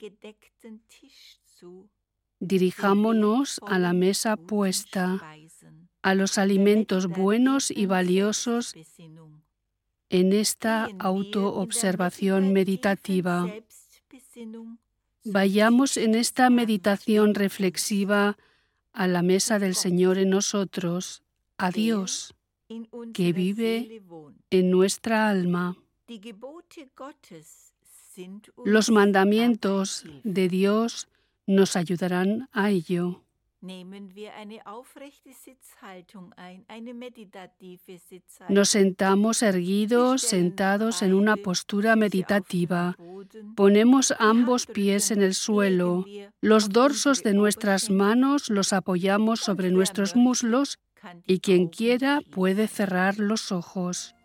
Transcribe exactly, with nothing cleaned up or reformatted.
Dirijámonos a la mesa puesta, a los alimentos buenos y valiosos en esta autoobservación meditativa. Vayamos en esta meditación reflexiva a la mesa del Señor en nosotros, a Dios, que vive en nuestra alma. Los mandamientos de Dios nos ayudarán a ello. Nos sentamos erguidos, sentados en una postura meditativa. Ponemos ambos pies en el suelo. Los dorsos de nuestras manos los apoyamos sobre nuestros muslos y quien quiera puede cerrar los ojos.